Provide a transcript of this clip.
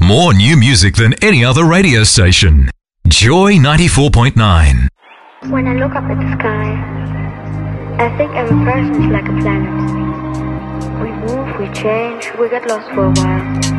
More new music than any other radio station. Joy 94.9. When I look up at the sky, I think every person is like a planet. We move, we change, we get lost for a while.